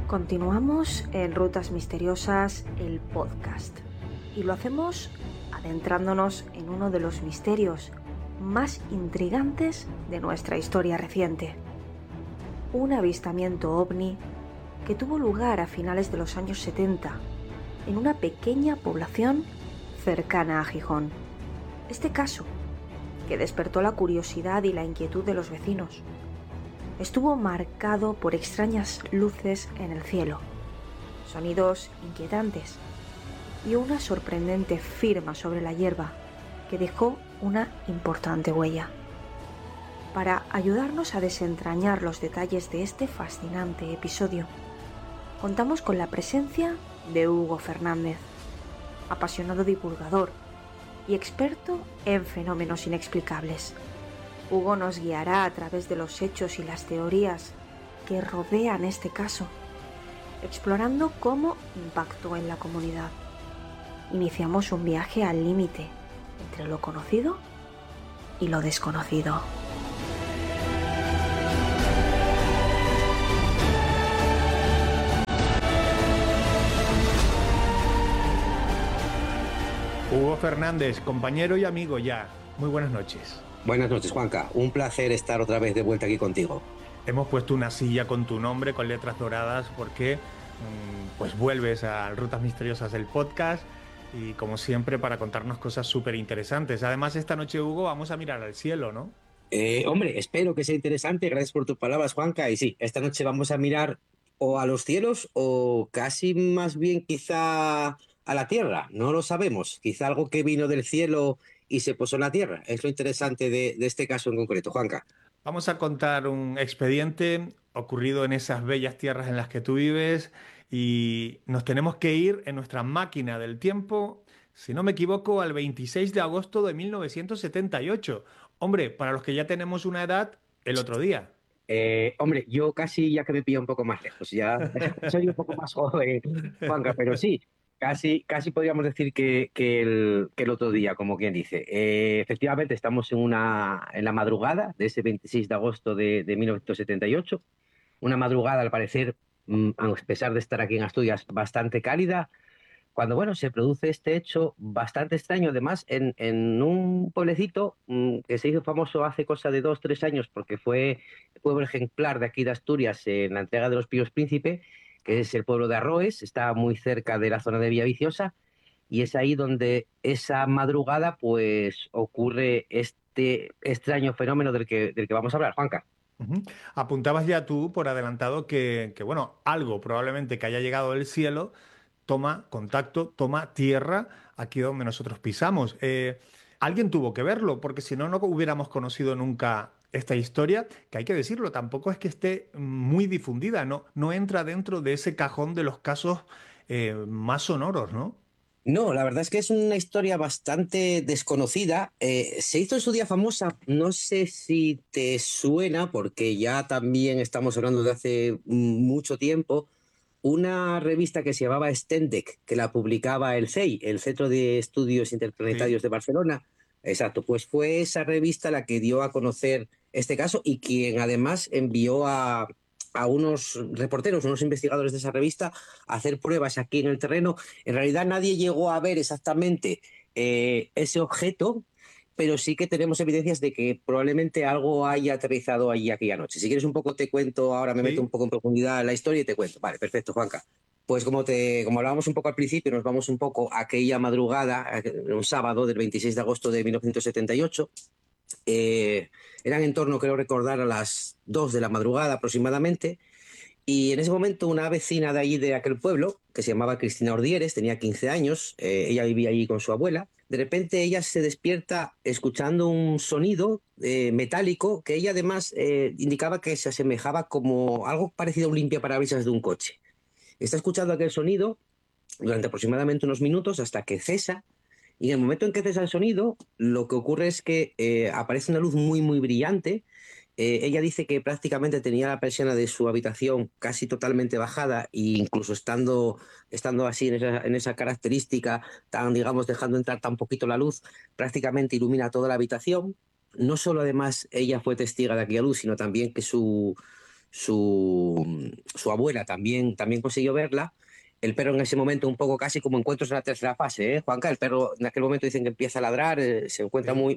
Continuamos en Rutas Misteriosas, el podcast, y lo hacemos adentrándonos en uno de los misterios más intrigantes de nuestra historia reciente. Un avistamiento ovni que tuvo lugar a finales de los años 70 en una pequeña población cercana a Gijón. Este caso, que despertó la curiosidad y la inquietud de los vecinos, estuvo marcado por extrañas luces en el cielo, sonidos inquietantes y una sorprendente firma sobre la hierba que dejó una importante huella. Para ayudarnos a desentrañar los detalles de este fascinante episodio, contamos con la presencia de Hugo Fernández, apasionado divulgador y experto en fenómenos inexplicables. Hugo nos guiará a través de los hechos y las teorías que rodean este caso, explorando cómo impactó en la comunidad. Iniciamos un viaje al límite entre lo conocido y lo desconocido. Hugo Fernández, compañero y amigo ya. Muy buenas noches. Buenas noches, Juanca. Un placer estar otra vez de vuelta aquí contigo. Hemos puesto una silla con tu nombre, con letras doradas, porque pues vuelves a Rutas Misteriosas del podcast y como siempre para contarnos cosas súper interesantes. Además, esta noche, Hugo, vamos a mirar al cielo, ¿no? Hombre, espero que sea interesante. Gracias por tus palabras, Juanca. Y sí, esta noche vamos a mirar o a los cielos o casi más bien quizá a la tierra. No lo sabemos. Quizá algo que vino del cielo y se posó en la tierra. Es lo interesante de este caso en concreto, Juanca. Vamos a contar un expediente ocurrido en esas bellas tierras en las que tú vives y nos tenemos que ir en nuestra máquina del tiempo, si no me equivoco, al 26 de agosto de 1978. Hombre, para los que ya tenemos una edad, el otro día. Hombre, yo casi ya que me pilla un poco más lejos, ya soy un poco más joven, Juanca, pero sí, casi podríamos decir que el otro día, como quien dice. Efectivamente, estamos en la madrugada de ese 26 de agosto de 1978, una madrugada al parecer, a pesar de estar aquí en Asturias, bastante cálida, cuando, bueno, se produce este hecho bastante extraño, además, en un pueblecito que se hizo famoso hace cosa de 2, 3 años, porque fue el pueblo ejemplar de aquí de Asturias en la entrega de los Píos Príncipe, que es el pueblo de Arroes, está muy cerca de la zona de Villaviciosa, y es ahí donde esa madrugada, pues, ocurre este extraño fenómeno del que vamos a hablar, Juanca. Ujú. Apuntabas ya tú por adelantado que, bueno, algo probablemente que haya llegado del cielo toma contacto, toma tierra aquí donde nosotros pisamos. Alguien tuvo que verlo, porque si no, no hubiéramos conocido nunca esta historia, que hay que decirlo, tampoco es que esté muy difundida, no, no entra dentro de ese cajón de los casos más sonoros, ¿no? No, la verdad es que es una historia bastante desconocida. Se hizo en su día famosa, no sé si te suena, porque ya también estamos hablando de hace mucho tiempo, una revista que se llamaba Stendek, que la publicaba el CEI, el Centro de Estudios Sí. Interplanetarios de Barcelona. Exacto, pues fue esa revista la que dio a conocer este caso y quien además envió a unos reporteros, unos investigadores de esa revista a hacer pruebas aquí en el terreno. En realidad nadie llegó a ver exactamente ese objeto, pero sí que tenemos evidencias de que probablemente algo haya aterrizado allí aquella noche. Si quieres un poco te cuento, ahora me meto un Sí. poco en profundidad en la historia y te cuento. Vale, perfecto, Juanca. Pues como hablábamos un poco al principio, nos vamos un poco a aquella madrugada, un sábado del 26 de agosto de 1978. Eh, Eran en torno, creo recordar, a las 2 de la madrugada aproximadamente. Y en ese momento una vecina de allí, de aquel pueblo, que se llamaba Cristina Ordieres, tenía 15 años, ella vivía allí con su abuela. De repente ella se despierta escuchando un sonido metálico que ella además indicaba que se asemejaba como algo parecido a un limpiaparabrisas de un coche. Está escuchando aquel sonido durante aproximadamente unos minutos hasta que cesa. Y en el momento en que cesa el sonido, lo que ocurre es que aparece una luz muy, muy brillante. Ella dice que prácticamente tenía la persiana de su habitación casi totalmente bajada e incluso estando así en esa característica, tan, digamos, dejando entrar tan poquito la luz, prácticamente ilumina toda la habitación. No solo además ella fue testiga de aquella luz, sino también que su abuela también consiguió verla. El perro en ese momento un poco casi como encuentros en la tercera fase, ¿eh, Juanca? El perro en aquel momento dicen que empieza a ladrar, se encuentra Sí.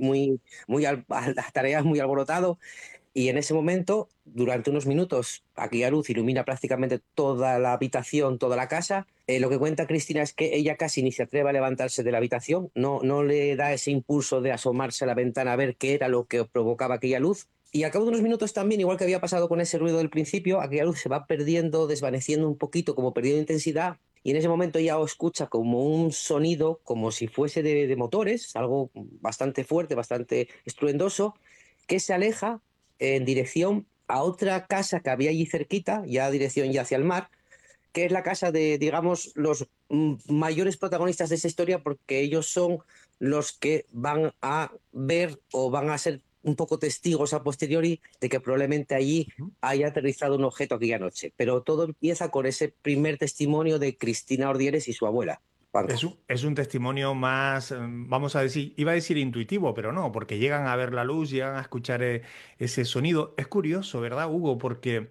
a las tareas, muy alborotado, y en ese momento, durante unos minutos, aquella luz ilumina prácticamente toda la habitación, toda la casa. Lo que cuenta Cristina es que ella casi ni se atreve a levantarse de la habitación, no le da ese impulso de asomarse a la ventana a ver qué era lo que provocaba aquella luz. Y al cabo de unos minutos también, igual que había pasado con ese ruido del principio, aquella luz se va perdiendo, desvaneciendo un poquito, como perdiendo intensidad. Y en ese momento ella escucha como un sonido, como si fuese de motores, algo bastante fuerte, bastante estruendoso, que se aleja en dirección a otra casa que había allí cerquita, ya dirección ya hacia el mar, que es la casa de, digamos, los mayores protagonistas de esa historia, porque ellos son los que van a ver o van a ser un poco testigos a posteriori de que probablemente allí haya aterrizado un objeto aquella noche. Pero todo empieza con ese primer testimonio de Cristina Ordieres y su abuela, Juanca. Es un testimonio más, vamos a decir, iba a decir intuitivo, pero no, porque llegan a ver la luz, llegan a escuchar ese sonido. Es curioso, ¿verdad, Hugo? Porque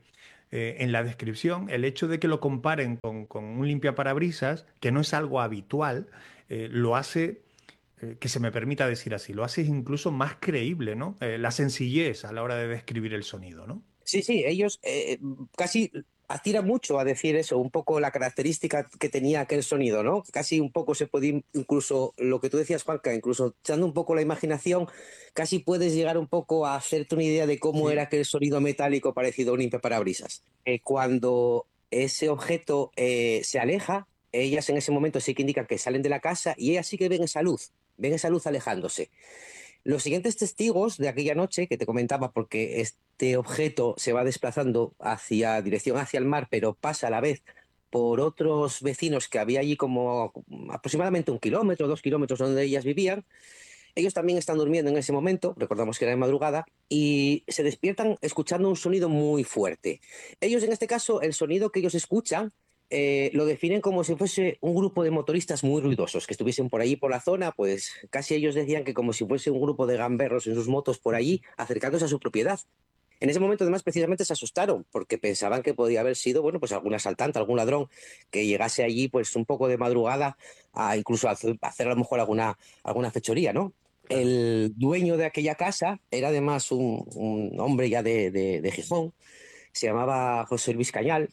en la descripción, el hecho de que lo comparen con un limpiaparabrisas, que no es algo habitual, lo hace, que se me permita decir así, lo hace incluso más creíble, ¿no? La sencillez a la hora de describir el sonido, ¿no? Sí, sí, ellos casi atiran mucho a decir eso, un poco la característica que tenía aquel sonido, ¿no? Casi un poco se puede, incluso lo que tú decías, Juanca, incluso echando un poco la imaginación, casi puedes llegar un poco a hacerte una idea de cómo era Sí. aquel sonido metálico parecido a un limpiaparabrisas. Cuando ese objeto se aleja, ellas en ese momento sí que indican que salen de la casa y ellas sí que ven esa luz alejándose. Los siguientes testigos de aquella noche que te comentaba, porque este objeto se va desplazando hacia dirección hacia el mar, pero pasa a la vez por otros vecinos que había allí como aproximadamente 1 kilómetro, 2 kilómetros donde ellas vivían. Ellos también están durmiendo en ese momento, recordamos que era de madrugada, y se despiertan escuchando un sonido muy fuerte. Ellos, en este caso, el sonido que ellos escuchan lo definen como si fuese un grupo de motoristas muy ruidosos que estuviesen por allí por la zona, pues casi ellos decían que como si fuese un grupo de gamberros en sus motos por allí acercándose a su propiedad. En ese momento, además, precisamente se asustaron porque pensaban que podía haber sido, bueno, pues algún asaltante, algún ladrón que llegase allí, pues un poco de madrugada, a incluso hacer a lo mejor alguna fechoría, ¿no? Claro. El dueño de aquella casa era además un hombre ya de Gijón, se llamaba José Luis Cañal,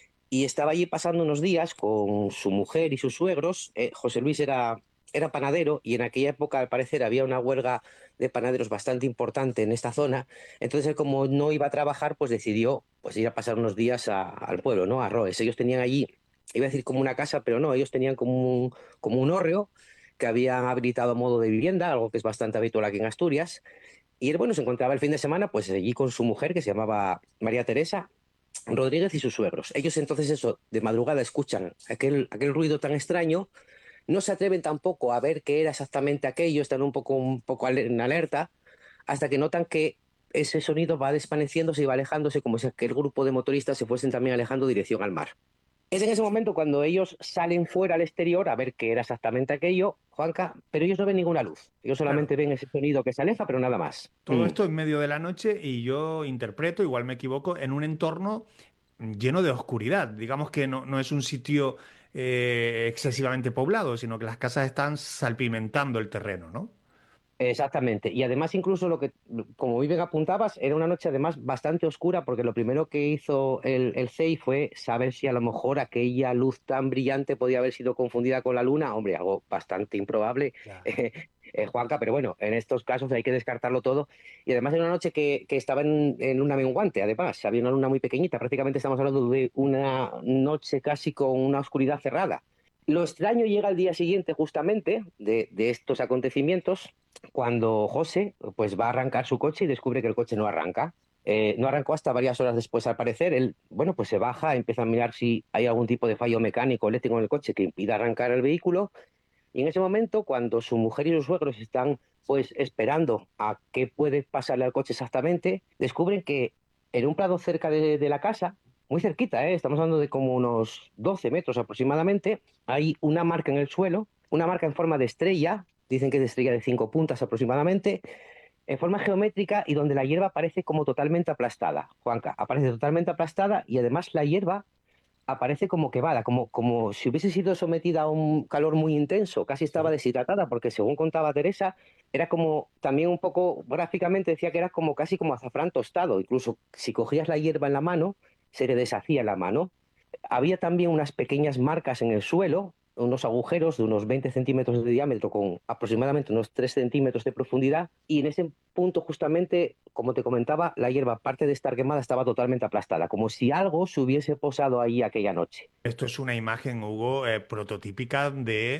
y estaba allí pasando unos días con su mujer y sus suegros. José Luis era panadero y en aquella época, al parecer, había una huelga de panaderos bastante importante en esta zona. Entonces, él, como no iba a trabajar, pues decidió pues, ir a pasar unos días al pueblo, ¿no? A Roes. Ellos tenían allí, iba a decir como una casa, pero no, ellos tenían como un hórreo que habían habilitado a modo de vivienda, algo que es bastante habitual aquí en Asturias. Y él, bueno, se encontraba el fin de semana pues allí con su mujer, que se llamaba María Teresa Rodríguez, y sus suegros. Ellos entonces eso, de madrugada escuchan aquel ruido tan extraño, no se atreven tampoco a ver qué era exactamente aquello, están un poco en alerta, hasta que notan que ese sonido va desvaneciéndose y va alejándose, como si aquel grupo de motoristas se fuesen también alejando dirección al mar. Es en ese momento cuando ellos salen fuera al exterior a ver qué era exactamente aquello, Juanca, pero ellos no ven ninguna luz. Ellos Claro. solamente ven ese sonido que se aleja, pero nada más. Todo esto en medio de la noche y yo interpreto, igual me equivoco, en un entorno lleno de oscuridad. Digamos que no es un sitio excesivamente poblado, sino que las casas están salpimentando el terreno, ¿no? Exactamente. Y además, incluso como muy bien apuntabas, era una noche además bastante oscura, porque lo primero que hizo el CEI fue saber si a lo mejor aquella luz tan brillante podía haber sido confundida con la luna. Hombre, algo bastante improbable, Ya. Juanca, pero bueno, en estos casos hay que descartarlo todo. Y además era una noche que estaba en luna menguante, además, había una luna muy pequeñita, prácticamente estamos hablando de una noche casi con una oscuridad cerrada. Lo extraño llega al día siguiente, justamente, de estos acontecimientos, cuando José pues va a arrancar su coche y descubre que el coche no arranca. No arrancó hasta varias horas después, al parecer. Él, bueno, pues se baja, empieza a mirar si hay algún tipo de fallo mecánico o eléctrico en el coche que impida arrancar el vehículo. Y en ese momento, cuando su mujer y sus suegros están pues esperando a qué puede pasarle al coche exactamente, descubren que en un prado cerca de la casa, muy cerquita, estamos hablando de como unos 12 metros aproximadamente, hay una marca en el suelo, una marca en forma de estrella, dicen que es de estrella de 5 puntas aproximadamente, en forma geométrica y donde la hierba aparece como totalmente aplastada, Juanca. Aparece totalmente aplastada y además la hierba aparece como quemada, como si hubiese sido sometida a un calor muy intenso, casi estaba Sí. deshidratada, porque según contaba Teresa, era como, también un poco gráficamente decía que era como casi como azafrán tostado, incluso si cogías la hierba en la mano, se le deshacía en la mano. Había también unas pequeñas marcas en el suelo, unos agujeros de unos 20 centímetros de diámetro con aproximadamente unos 3 centímetros de profundidad y en ese punto justamente, como te comentaba, la hierba, aparte de estar quemada, estaba totalmente aplastada, como si algo se hubiese posado ahí aquella noche. Esto es una imagen, Hugo, prototípica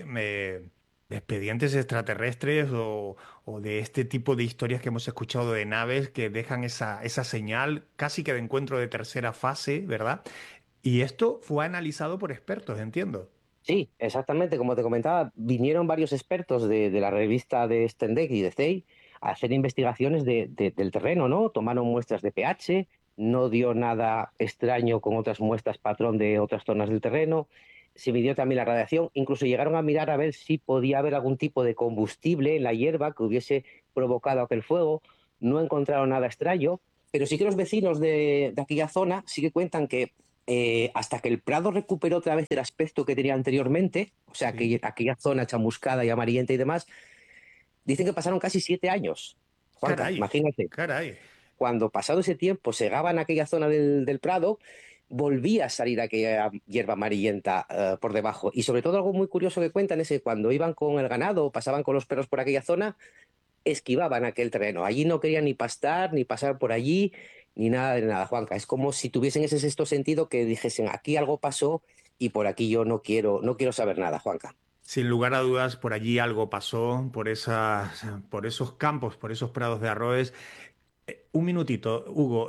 de expedientes extraterrestres o de este tipo de historias que hemos escuchado de naves que dejan esa señal casi que de encuentro de tercera fase, ¿verdad? Y esto fue analizado por expertos, entiendo. Sí, exactamente, como te comentaba, vinieron varios expertos de la revista de Stendek y de CEI a hacer investigaciones del terreno, ¿no? Tomaron muestras de pH, no dio nada extraño con otras muestras patrón de otras zonas del terreno, se midió también la radiación, incluso llegaron a mirar a ver si podía haber algún tipo de combustible en la hierba que hubiese provocado aquel fuego, no encontraron nada extraño, pero sí que los vecinos de aquella zona sí que cuentan que hasta que el Prado recuperó otra vez el aspecto que tenía anteriormente, o sea, Sí. aquella zona chamuscada y amarillenta y demás, dicen que pasaron casi 7 años. Juanca, Caray, imagínate, caray. cuando pasado ese tiempo segaban aquella zona del Prado, volvía a salir aquella hierba amarillenta por debajo. Y sobre todo algo muy curioso que cuentan es que cuando iban con el ganado o pasaban con los perros por aquella zona, esquivaban aquel terreno. Allí no querían ni pastar, ni pasar por allí, ni nada de nada, Juanca. Es como si tuviesen ese sexto sentido que dijesen, aquí algo pasó y por aquí yo no quiero saber nada, Juanca. Sin lugar a dudas, por allí algo pasó, por esos campos, por esos prados de arroz. Un minutito, Hugo.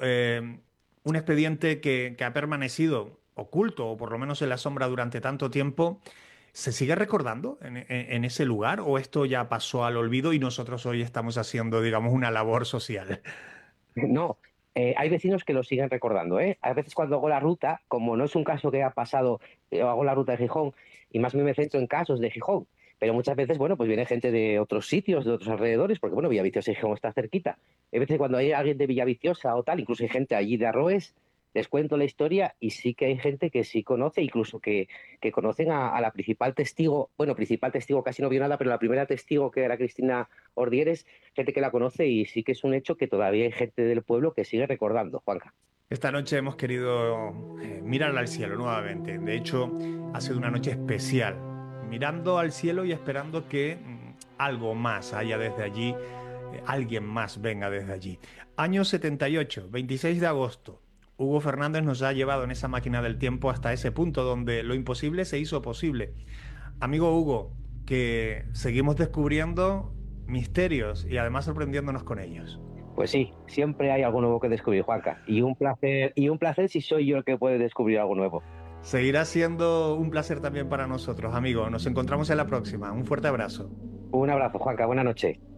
Un expediente que ha permanecido oculto, o por lo menos en la sombra durante tanto tiempo, ¿se sigue recordando en ese lugar o esto ya pasó al olvido y nosotros hoy estamos haciendo, digamos, una labor social? No, hay vecinos que lo siguen recordando, ¿eh? A veces cuando hago la ruta, como no es un caso que ha pasado, hago la ruta de Gijón y más me centro en casos de Gijón, pero muchas veces, bueno, pues viene gente de otros sitios, de otros alrededores, porque bueno, Villaviciosa y Gijón está cerquita. Hay veces cuando hay alguien de Villaviciosa o tal, incluso hay gente allí de Arroes, les cuento la historia y sí que hay gente que sí conoce, incluso que conocen a la principal testigo, bueno, principal testigo casi no vio nada, pero la primera testigo que era Cristina Ordieres, gente que la conoce y sí que es un hecho que todavía hay gente del pueblo que sigue recordando, Juanca. Esta noche hemos querido mirar al cielo nuevamente. De hecho, ha sido una noche especial, mirando al cielo y esperando que algo más haya desde allí, alguien más venga desde allí. Año 78, 26 de agosto. Hugo Fernández nos ha llevado en esa máquina del tiempo hasta ese punto donde lo imposible se hizo posible. Amigo Hugo, que seguimos descubriendo misterios y además sorprendiéndonos con ellos. Pues sí, siempre hay algo nuevo que descubrir, Juanca. Y un placer si soy yo el que puede descubrir algo nuevo. Seguirá siendo un placer también para nosotros, amigo. Nos encontramos en la próxima. Un fuerte abrazo. Un abrazo, Juanca, buena noche.